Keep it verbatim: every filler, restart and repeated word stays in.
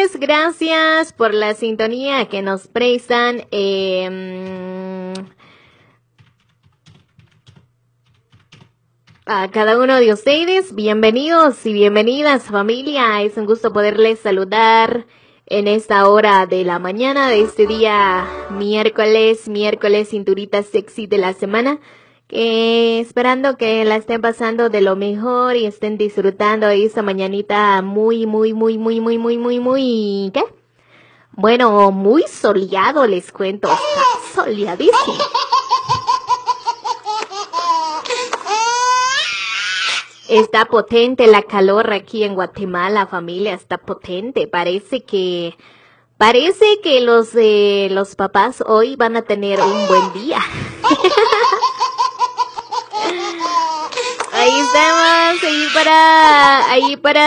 Gracias por la sintonía que nos prestan. Eh, a cada uno de ustedes, bienvenidos y bienvenidas, familia. Es un gusto poderles saludar en esta hora de la mañana de este día miércoles, miércoles cinturita sexy de la semana. Eh, esperando que la estén pasando de lo mejor y estén disfrutando de esta mañanita muy, muy, muy, muy, muy, muy, muy, muy, ¿qué? Bueno, muy soleado, les cuento, está soleadísimo. Está potente la calor aquí en Guatemala, familia, está potente, parece que, parece que los, eh, los papás hoy van a tener un buen día. Ahí estamos, ahí para, ahí para